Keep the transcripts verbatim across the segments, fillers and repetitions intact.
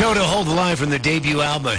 Toto, Hold the Line from the debut album.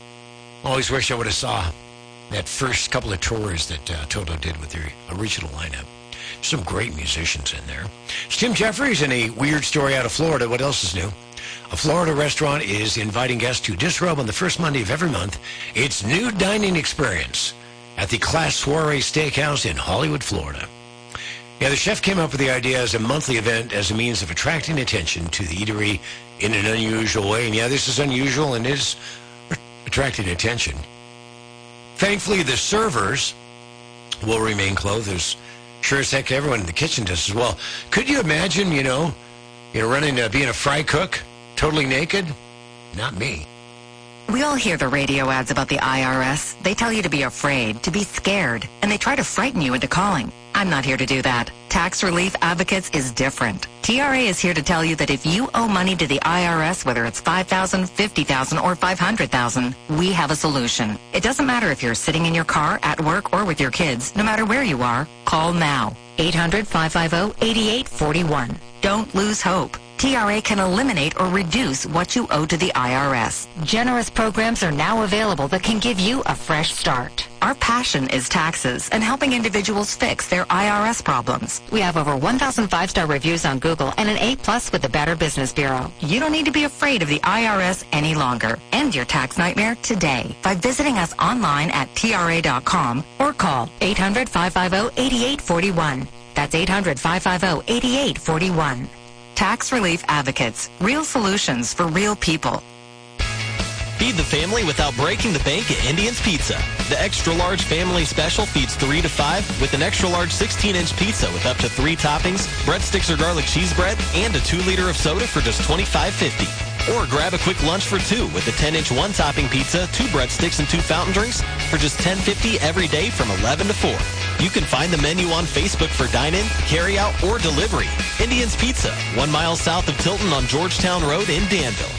I always wish I would have saw that first couple of tours that uh, Toto did with their original lineup. Some great musicians in there. It's Tim Jeffries and a weird story out of Florida. What else is new? A Florida restaurant is inviting guests to disrobe on the first Monday of every month. It's nude dining experience at the Class Soiree Steakhouse in Hollywood, Florida. Yeah, the chef came up with the idea as a monthly event as a means of attracting attention to the eatery in an unusual way. And yeah, this is unusual and is attracting attention. Thankfully, the servers will remain clothed, as sure as heck everyone in the kitchen does as well. Could you imagine, you know, you know, running, uh, being a fry cook, totally naked? Not me. We all hear the radio ads about the I R S. They tell you to be afraid, to be scared, and they try to frighten you into calling. I'm not here to do that. Tax Relief Advocates is different. T R A is here to tell you that if you owe money to the I R S, whether it's five thousand dollars, fifty thousand dollars, or five hundred thousand dollars, we have a solution. It doesn't matter if you're sitting in your car, at work, or with your kids. No matter where you are, call now. eight hundred, five five zero, eight eight four one. Don't lose hope. T R A can eliminate or reduce what you owe to the I R S. Generous programs are now available that can give you a fresh start. Our passion is taxes and helping individuals fix their I R S problems. We have over one thousand five-star reviews on Google and an A plus with the Better Business Bureau. You don't need to be afraid of the I R S any longer. End your tax nightmare today by visiting us online at T R A dot com or call eight hundred, five five zero, eight eight four one. That's eight hundred, five five zero, eight eight four one. Tax Relief Advocates. Real solutions for real people. Feed the family without breaking the bank at Indian's Pizza. The extra-large family special feeds three to five with an extra-large sixteen-inch pizza with up to three toppings, breadsticks or garlic cheese bread, and a two-liter of soda for just twenty-five fifty. Or grab a quick lunch for two with a ten-inch one-topping pizza, two breadsticks, and two fountain drinks for just ten fifty every day from eleven to four. You can find the menu on Facebook for dine-in, carry-out, or delivery. Indian's Pizza, one mile south of Tilton on Georgetown Road in Danville.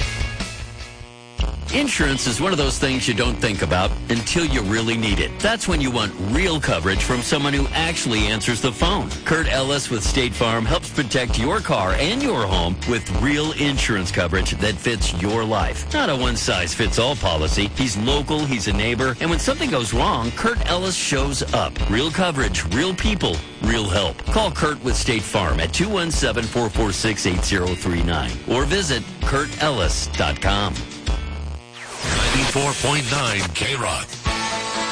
Insurance is one of those things you don't think about until you really need it. That's when you want real coverage from someone who actually answers the phone. Kurt Ellis with State Farm helps protect your car and your home with real insurance coverage that fits your life. Not a one-size-fits-all policy. He's local, he's a neighbor, and when something goes wrong, Kurt Ellis shows up. Real coverage, real people, real help. Call Kurt with State Farm at two one seven, four four six, eight zero three nine or visit kurt ellis dot com. ninety-four point nine K-Rock.